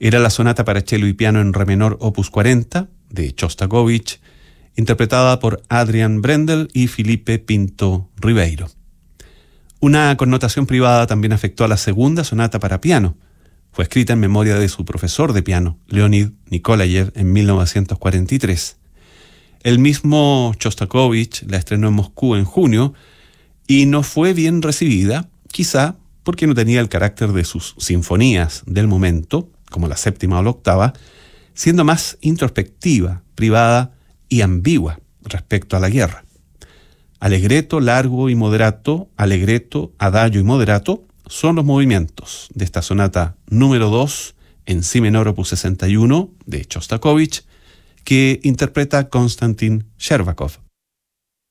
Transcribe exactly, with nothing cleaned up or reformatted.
Era la sonata para cello y piano en re menor opus cuarenta de Chostakovich, interpretada por Adrian Brendel y Felipe Pinto Ribeiro. Una connotación privada también afectó a la segunda sonata para piano. Fue escrita en memoria de su profesor de piano, Leonid Nikolayev, en mil novecientos cuarenta y tres. El mismo Chostakovich la estrenó en Moscú en junio y no fue bien recibida, quizá porque no tenía el carácter de sus sinfonías del momento, como la séptima o la octava, siendo más introspectiva, privada y ambigua respecto a la guerra. Allegretto, largo y moderato, allegretto, adagio y moderato son los movimientos de esta sonata número dos en si menor opus sesenta y uno de Chostakovich, que interpreta Konstantin Shcherbakov.